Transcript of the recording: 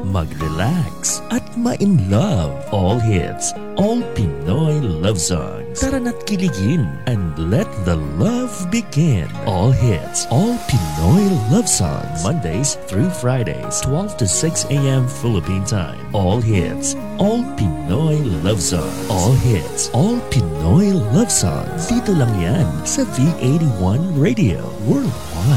mag-relax at ma-in-love. All hits, all Pinoy love songs. Tara na't kiligin and let the love begin. All hits, all Pinoy love songs. Mondays through Fridays, 12 to 6 a.m. Philippine time. All hits, all Pinoy love songs. All hits, all Pinoy love songs. Dito lang yan sa V81 Radio Worldwide.